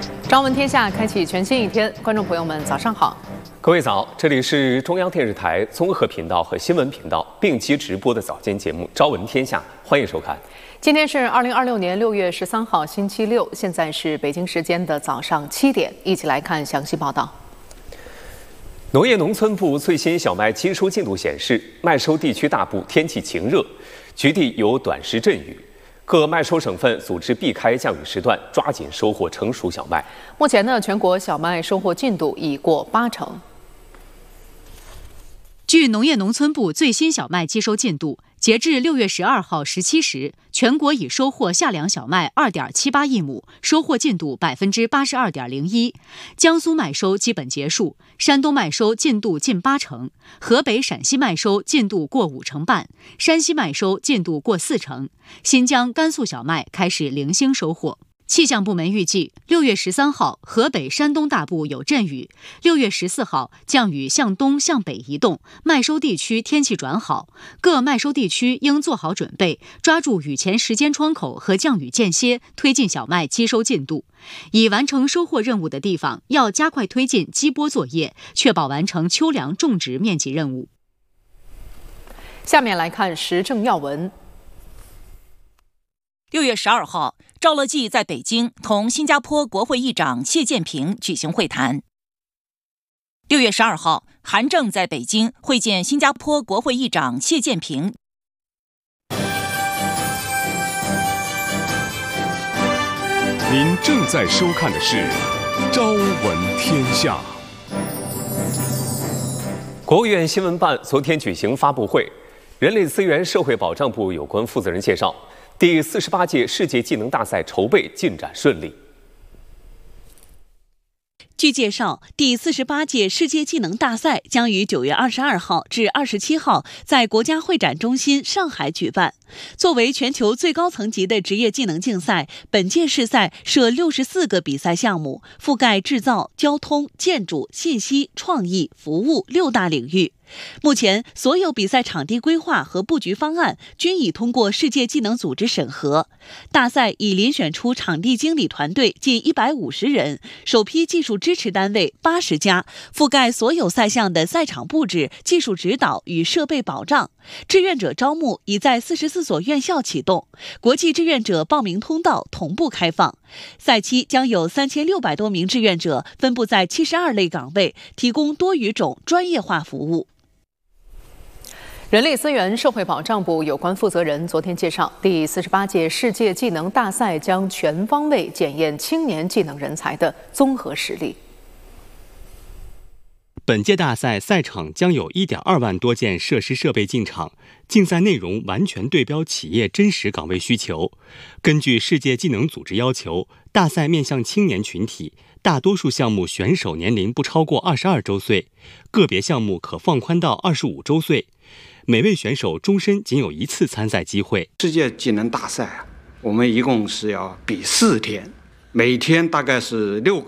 朝闻天下，开启全新一天。观众朋友们，早上好， 各位早，这里是中央电视台综合频道和新闻频道并机直播的早间节目《朝闻天下》，欢迎收看。 今天是2026年6月13号，星期六，现在是北京时间的早上7点，一起来看详细报道。 农业农村部最新小麦接收进度显示，麦收地区大部天气晴热，局地有短时阵雨。各麦收省份组织避开降雨时段，抓紧收获成熟小麦。 目前呢，全国小麦收获进度已过80%。 据农业农村部最新小麦接收进度，截至6月12号17时，全国已收获夏粮小麦2.78亿亩，收获进度82.01%。江苏麦收基本结束，山东麦收进度近80%，河北、陕西麦收进度过50%半，山西麦收进度过40%，新疆、甘肃小麦开始零星收获。气象部门预计，6月13号，河北、山东大部有阵雨；6月14号，降雨向东向北移动，麦收地区天气转好。各麦收地区应做好准备，抓住雨前时间窗口和降雨间歇，推进小麦接收进度。已完成收获任务的地方，要加快推进基播作业，确保完成秋粮种植面积任务。 下面来看时政要闻。 6月12号，赵乐际在北京同新加坡国会议长谢建平举行会谈。6月12号，韩正在北京会见新加坡国会议长谢建平。 您正在收看的是《朝闻天下》。 国务院新闻办昨天举行发布会，人力资源社会保障部有关负责人介绍，第48届世界技能大赛筹备进展顺利。 据介绍，第48届世界技能大赛将于9月22号至27号在国家会展中心上海举办。作为全球最高层级的职业技能竞赛，本届世赛设64个比赛项目，覆盖制造、交通、建筑、信息、创意、服务6大领域。目前，所有比赛场地规划和布局方案均已通过世界技能组织审核。大赛已遴选出场地经理团队近150人，首批技术支持单位80家，覆盖所有赛项的赛场布置、技术指导与设备保障。志愿者招募已在44所院校启动，国际志愿者报名通道同步开放。赛期将有3600多名志愿者分布在72类岗位，提供多语种专业化服务。 人力资源社会保障部有关负责人昨天介绍，第48届世界技能大赛将全方位检验青年技能人才的综合实力。 本届大赛赛场将有1.2万多件设施设备进场，竞赛内容完全对标企业真实岗位需求。根据世界技能组织要求，大赛面向青年群体，大多数项目选手年龄不超过22周岁，个别项目可放宽到25周岁。每位选手终身仅有1次参赛机会。 世界技能大赛我们一共是要比4天，每天大概是6